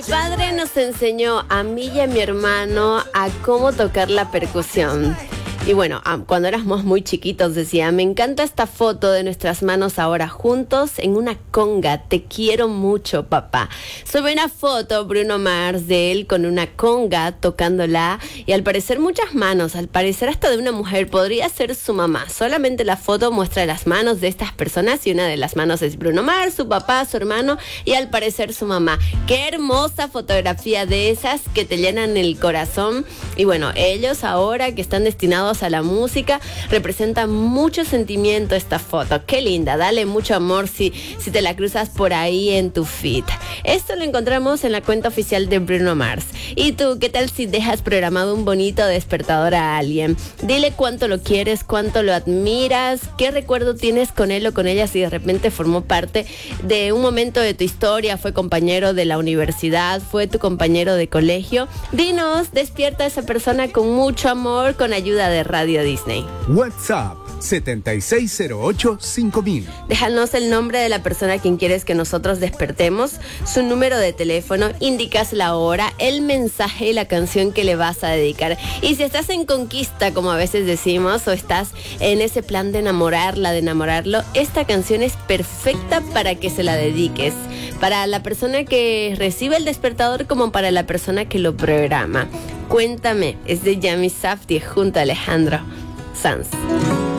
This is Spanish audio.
padre nos enseñó a mí y a mi hermano a cómo tocar la percusión. Y bueno, cuando éramos muy chiquitos decía, me encanta esta foto de nuestras manos ahora juntos en una conga, te quiero mucho, papá. Sube una foto, Bruno Mars, de él con una conga tocándola y al parecer muchas manos, al parecer hasta de una mujer, podría ser su mamá. Solamente la foto muestra las manos de estas personas y una de las manos es Bruno Mars, su papá, su hermano y al parecer su mamá. Qué hermosa fotografía de esas que te llenan el corazón. Y bueno, ellos ahora que están destinados a la música, representa mucho sentimiento esta foto. Qué linda, dale mucho amor si te la cruzas por ahí en tu feed. Esto lo encontramos en la cuenta oficial de Bruno Mars. ¿Y tú qué tal si dejas programado un bonito despertador a alguien? Dile cuánto lo quieres, cuánto lo admiras, qué recuerdo tienes con él o con ella si de repente formó parte de un momento de tu historia, fue compañero de la universidad, fue tu compañero de colegio. Dinos, despierta a esa persona con mucho amor con ayuda de Radio Disney. WhatsApp 7608-5000. Déjanos el nombre de la persona a quien quieres que nosotros despertemos, su número de teléfono, indicas la hora, el mensaje y la canción que le vas a dedicar. Y si estás en conquista, como a veces decimos, o estás en ese plan de enamorarla, de enamorarlo, esta canción es perfecta para que se la dediques. Para la persona que recibe el despertador como para la persona que lo programa. Cuéntame, es de Yami Safdie junto a Alejandro Sanz.